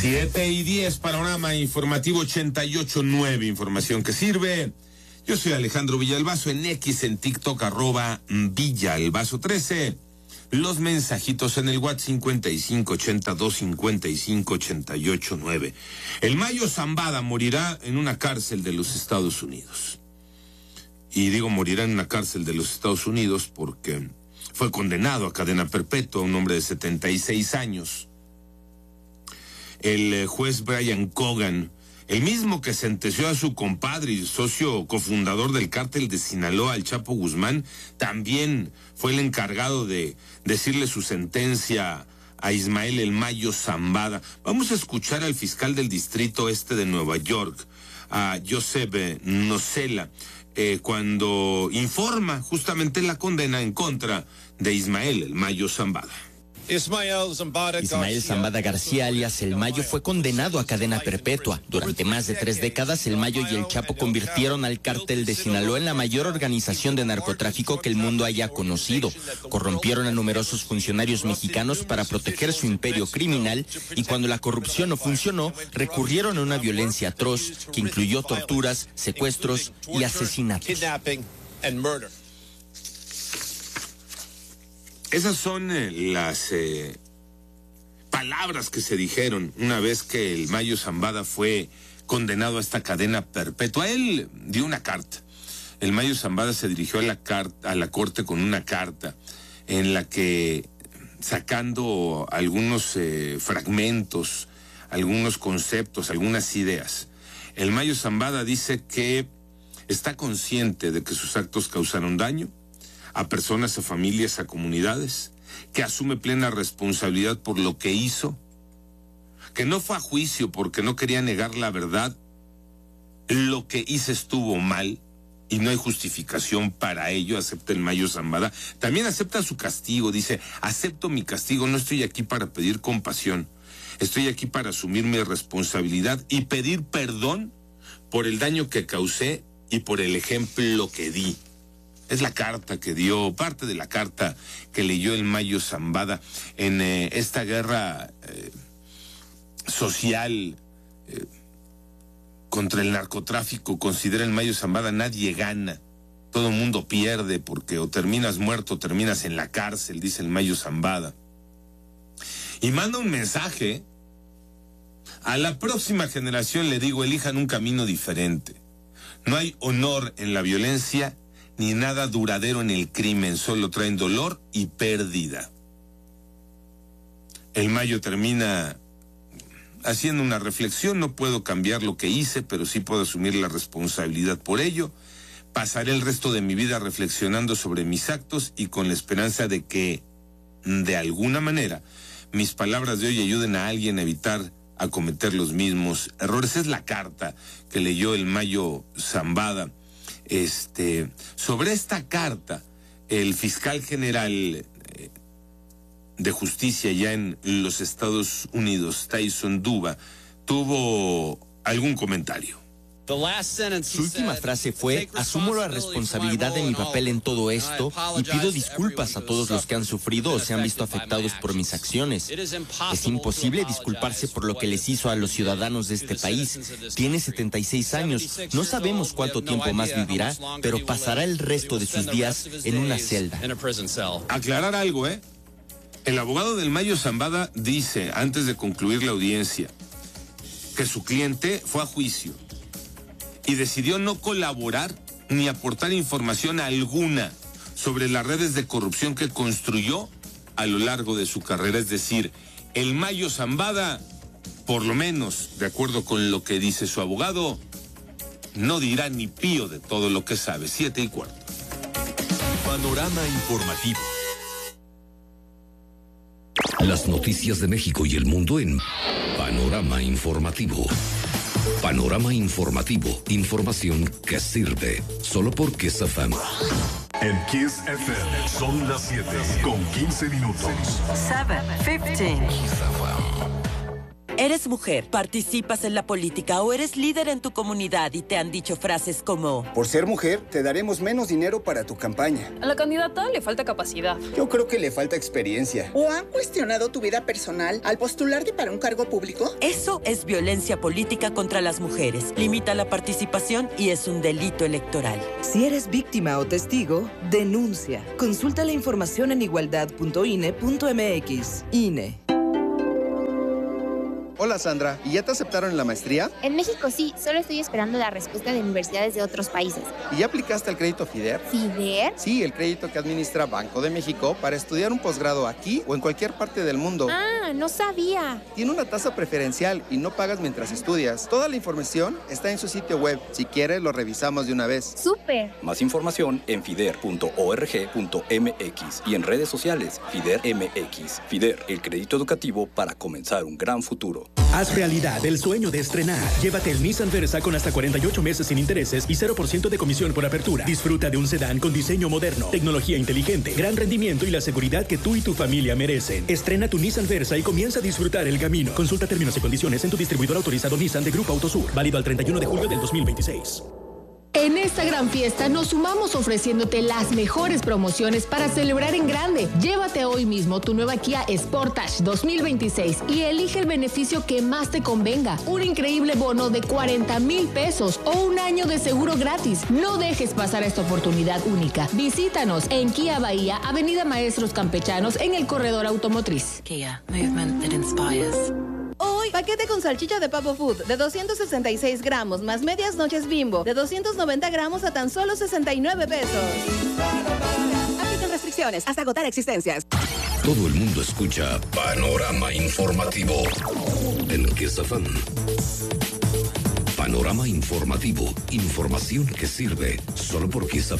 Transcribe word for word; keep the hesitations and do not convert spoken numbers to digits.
Siete y diez, panorama informativo ochenta y ocho nueve, información que sirve. Yo soy Alejandro Villalbazo, en X, en TikTok, arroba Villalbazo trece. Los mensajitos en el WhatsApp cincuenta y cinco ochenta y dos cincuenta y cinco ochenta y ocho nueve. El Mayo Zambada morirá en una cárcel de los Estados Unidos. Y digo morirá en una cárcel de los Estados Unidos porque fue condenado a cadena perpetua, un hombre de setenta y seis años. El juez Brian Cogan, el mismo que sentenció a su compadre y socio cofundador del cártel de Sinaloa, el Chapo Guzmán, también fue el encargado de decirle su sentencia a Ismael El Mayo Zambada. Vamos a escuchar al fiscal del Distrito Este de Nueva York, a Joseph Nocella, eh, cuando informa justamente la condena en contra de Ismael El Mayo Zambada. Ismael Zambada García, alias El Mayo, fue condenado a cadena perpetua. Durante más de tres décadas, El Mayo y el Chapo convirtieron al cártel de Sinaloa en la mayor organización de narcotráfico que el mundo haya conocido. Corrompieron a numerosos funcionarios mexicanos para proteger su imperio criminal y cuando la corrupción no funcionó, recurrieron a una violencia atroz que incluyó torturas, secuestros y asesinatos. Esas son eh, las eh, palabras que se dijeron una vez que el Mayo Zambada fue condenado a esta cadena perpetua. Él dio una carta. El Mayo Zambada se dirigió a la, carta, a la corte con una carta en la que, sacando algunos eh, fragmentos, algunos conceptos, algunas ideas, el Mayo Zambada dice que está consciente de que sus actos causaron daño a personas, a familias, a comunidades, que asume plena responsabilidad por lo que hizo, que no fue a juicio porque no quería negar la verdad, lo que hizo estuvo mal y no hay justificación para ello, acepta el Mayo Zambada. También acepta su castigo, dice, acepto mi castigo, no estoy aquí para pedir compasión, estoy aquí para asumir mi responsabilidad y pedir perdón por el daño que causé y por el ejemplo que di. Es la carta que dio, parte de la carta que leyó el Mayo Zambada en eh, esta guerra eh, social eh, contra el narcotráfico. Considera el Mayo Zambada, nadie gana, todo el mundo pierde porque o terminas muerto o terminas en la cárcel, dice el Mayo Zambada. Y manda un mensaje a la próxima generación, le digo, elijan un camino diferente. No hay honor en la violencia ni nada duradero en el crimen, solo traen dolor y pérdida. El Mayo termina haciendo una reflexión, no puedo cambiar lo que hice, pero sí puedo asumir la responsabilidad por ello. Pasaré el resto de mi vida reflexionando sobre mis actos y con la esperanza de que, de alguna manera, mis palabras de hoy ayuden a alguien a evitar a cometer los mismos errores. Es la carta que leyó el Mayo Zambada. Este, sobre esta carta, el fiscal general eh, de justicia ya en los Estados Unidos, Tyson Duba, tuvo algún comentario. Su última frase fue: asumo la responsabilidad de mi papel en todo esto y pido disculpas a todos los que han sufrido o se han visto afectados por mis acciones. Es imposible disculparse por lo que les hizo a los ciudadanos de este país. Tiene setenta y seis años, no sabemos cuánto tiempo más vivirá, pero pasará el resto de sus días en una celda. Aclarar algo, ¿eh? El abogado del Mayo Zambada dice, antes de concluir la audiencia, que su cliente fue a juicio y decidió no colaborar ni aportar información alguna sobre las redes de corrupción que construyó a lo largo de su carrera. Es decir, el Mayo Zambada, por lo menos, de acuerdo con lo que dice su abogado, no dirá ni pío de todo lo que sabe. Siete y cuarto. Panorama informativo. Las noticias de México y el mundo en Panorama Informativo. Panorama Informativo, información que sirve, solo por Kiss F M. En Kiss F M son las siete con quince minutos. siete, quince. Eres mujer, participas en la política o eres líder en tu comunidad y te han dicho frases como: por ser mujer, te daremos menos dinero para tu campaña. A la candidata le falta capacidad. Yo creo que le falta experiencia. ¿O han cuestionado tu vida personal al postularte para un cargo público? Eso es violencia política contra las mujeres. Limita la participación y es un delito electoral. Si eres víctima o testigo, denuncia. Consulta la información en igualdad punto i n e punto m x. I N E. Hola Sandra, ¿y ya te aceptaron en la maestría? En México sí, solo estoy esperando la respuesta de universidades de otros países. ¿Y ya aplicaste al crédito FIDER? ¿FIDER? Sí, el crédito que administra Banco de México para estudiar un posgrado aquí o en cualquier parte del mundo. Ah, no sabía. Tiene una tasa preferencial y no pagas mientras estudias. Toda la información está en su sitio web. Si quieres, lo revisamos de una vez. ¡Súper! Más información en fider punto org punto m x y en redes sociales FIDER M X. FIDER, el crédito educativo para comenzar un gran futuro. Haz realidad el sueño de estrenar. Llévate el Nissan Versa con hasta cuarenta y ocho meses sin intereses y cero por ciento de comisión por apertura. Disfruta de un sedán con diseño moderno, tecnología inteligente, gran rendimiento y la seguridad que tú y tu familia merecen. Estrena tu Nissan Versa y comienza a disfrutar el camino. Consulta términos y condiciones en tu distribuidor autorizado Nissan de Grupo Autosur. Válido al treinta y uno de julio del dos mil veintiséis. En esta gran fiesta nos sumamos ofreciéndote las mejores promociones para celebrar en grande. Llévate hoy mismo tu nueva Kia Sportage dos mil veintiséis y elige el beneficio que más te convenga. Un increíble bono de cuarenta mil pesos o un año de seguro gratis. No dejes pasar esta oportunidad única. Visítanos en Kia Bahía, Avenida Maestros Campechanos, en el Corredor Automotriz. Kia, movement that inspires. Hoy, paquete con salchicha de Papo Food de doscientos sesenta y seis gramos más medias noches Bimbo de doscientos noventa gramos a tan solo sesenta y nueve pesos. Aplican restricciones hasta agotar existencias. Todo el mundo escucha Panorama Informativo en Kiss F M. Panorama Informativo, información que sirve solo por Kiss F M.